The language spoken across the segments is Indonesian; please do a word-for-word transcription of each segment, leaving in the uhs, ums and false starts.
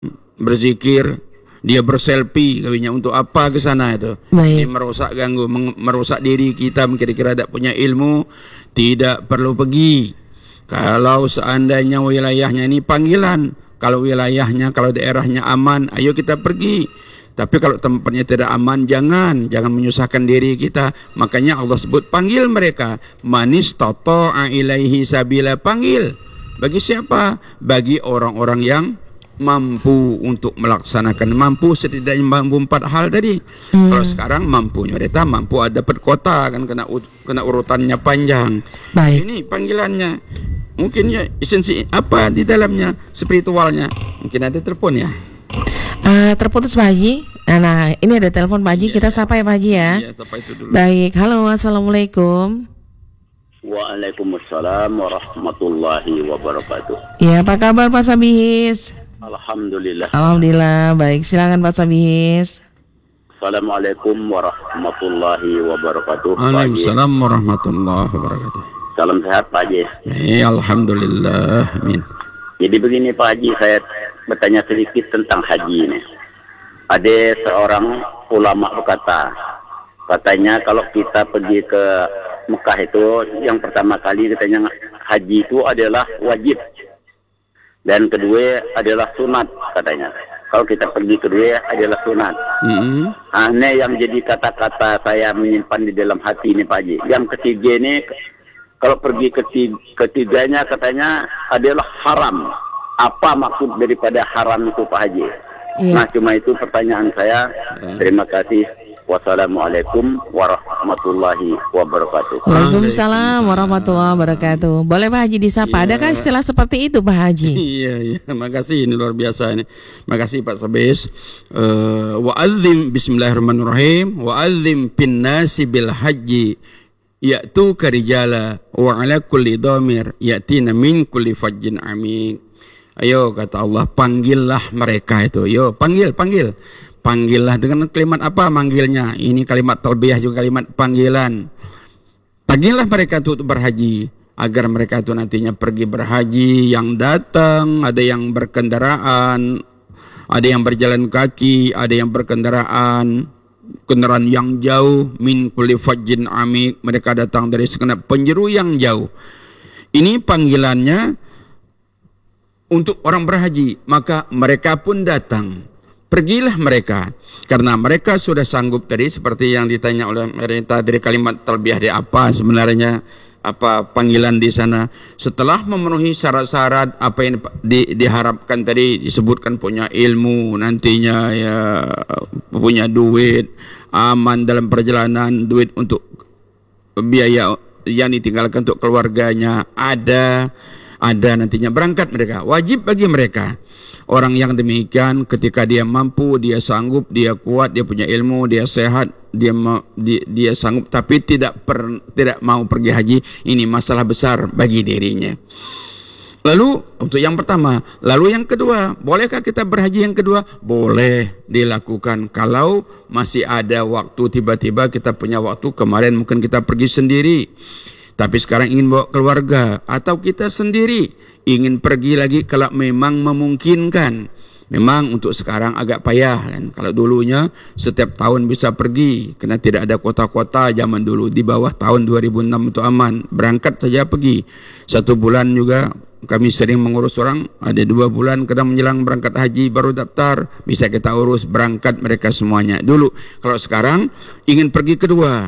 berzikir, dia berselfie, kawinnya untuk apa ke sana itu? Dia Baik. merusak ganggu, meng- merusak diri kita, kira-kira tidak punya ilmu, tidak perlu pergi. Kalau seandainya wilayahnya ini panggilan, kalau wilayahnya, kalau daerahnya aman, ayo kita pergi. Tapi kalau tempatnya tidak aman, jangan, jangan menyusahkan diri kita. Makanya Allah sebut panggil mereka, manis tata'a ilaihi sabila, panggil. Bagi siapa? Bagi orang-orang yang mampu untuk melaksanakan, mampu setidaknya mampu empat hal tadi. Hmm. Kalau sekarang mampunya mereka mampu ada dapat kota kan, kena kena urutannya panjang. Baik. Ini panggilannya. Mungkin ya esensi apa di dalamnya, spiritualnya. Mungkin ada telepon ya. Uh, terputus Pak Haji. Nah, ini ada telepon Pak Haji. Kita sapa ya Pak Haji ya. Iya, sampai itu dulu. Baik. Halo, assalamualaikum. Waalaikumsalam warahmatullahi wabarakatuh. Ya, apa kabar Pak Sabihis? Alhamdulillah. Alhamdulillah. Baik, silakan Pak Sabihis. Assalamualaikum warahmatullahi wabarakatuh. Pak Haji. Waalaikumsalam warahmatullahi wabarakatuh. Salam sehat Pak Haji. Eh, alhamdulillah. Amin. Jadi begini Pak Haji, saya bertanya sedikit tentang haji ini. Ada seorang ulama berkata, katanya kalau kita pergi ke Mekah itu, yang pertama kali katanya haji itu adalah wajib. Dan kedua adalah sunat katanya. Kalau kita pergi kedua adalah sunat. Mm-hmm. Aneh yang jadi kata-kata saya menyimpan di dalam hati ini Pak Haji. Yang ketiga ini, kalau pergi ketiga, ketiganya katanya adalah haram. Apa maksud daripada haram itu Pak Haji? Iya. Nah cuma itu pertanyaan saya. Terima kasih. Wassalamualaikum warahmatullahi wabarakatuh. Waalaikumsalam warahmatullahi wabarakatuh. Boleh Pak Haji disapa? Iya. Adakah istilah seperti itu Pak Haji? Iya, iya. Makasih, ini luar biasa ini. Makasih Pak Sabis. Uh, wa'adzim bismillahirrahmanirrahim. Wa'adzim fin nasi bil haji ya'tu karijala wa ala kulli dhamir ya'tina min kulli fajjin amik. Ayo kata Allah, panggillah mereka itu. Yo, panggil, panggil. Panggillah dengan kalimat apa manggilnya? Ini kalimat talbiyah juga kalimat panggilan. Panggillah mereka untuk berhaji agar mereka itu nantinya pergi berhaji. Yang datang ada yang berkendaraan, ada yang berjalan kaki, ada yang berkendaraan kendaraan yang jauh, min kulli fajjin amik, mereka datang dari segenap penjuru yang jauh. Ini panggilannya untuk orang berhaji, maka mereka pun datang. Pergilah mereka, karena mereka sudah sanggup tadi, seperti yang ditanya oleh mereka dari kalimat talbiyah di apa sebenarnya, apa panggilan di sana. Setelah memenuhi syarat-syarat apa yang di, diharapkan tadi, disebutkan punya ilmu, nantinya ya punya duit, aman dalam perjalanan, duit untuk biaya yang ditinggalkan untuk keluarganya ada, ada nantinya berangkat mereka. Wajib bagi mereka. Orang yang demikian ketika dia mampu, dia sanggup, dia kuat, dia punya ilmu, dia sehat, dia ma, dia, dia sanggup tapi tidak per, tidak mau pergi haji, ini masalah besar bagi dirinya. Lalu untuk yang pertama, lalu yang kedua, bolehkah kita berhaji yang kedua? Boleh dilakukan kalau masih ada waktu, tiba-tiba kita punya waktu, kemarin mungkin kita pergi sendiri, tapi sekarang ingin bawa keluarga, atau kita sendiri ingin pergi lagi kalau memang memungkinkan. Memang untuk sekarang agak payah kan. Kalau dulunya setiap tahun bisa pergi, karena tidak ada kota-kota zaman dulu. Di bawah tahun dua ribu enam itu aman, berangkat saja pergi. Satu bulan juga kami sering mengurus orang, ada dua bulan kadang menjelang berangkat haji baru daftar, bisa kita urus berangkat mereka semuanya. Dulu, kalau sekarang ingin pergi kedua,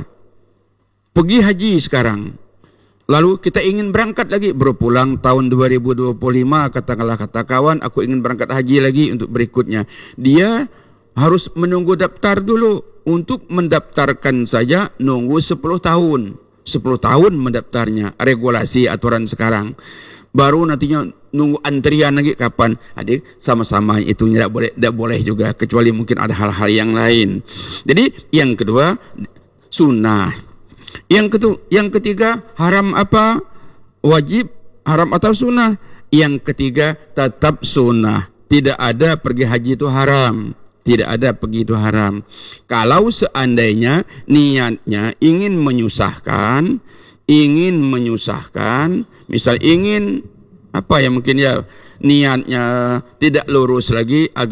pergi haji sekarang, lalu kita ingin berangkat lagi, baru pulang tahun dua ribu dua puluh lima, katakanlah kata kawan, aku ingin berangkat haji lagi untuk berikutnya. Dia harus menunggu daftar dulu. Untuk mendaftarkan saja nunggu sepuluh tahun. sepuluh tahun mendaftarnya, regulasi aturan sekarang. Baru nantinya nunggu antrian lagi kapan? Adik, sama-sama itu tidak boleh, tidak boleh juga, kecuali mungkin ada hal-hal yang lain. Jadi yang kedua sunnah. Yang kedua, yang ketiga haram apa? Wajib, haram atau sunnah? Yang ketiga tetap sunnah. Tidak ada pergi haji itu haram. Tidak ada pergi itu haram. Kalau seandainya niatnya ingin menyusahkan, ingin menyusahkan, misal ingin Apa yang mungkin ya niatnya tidak lurus lagi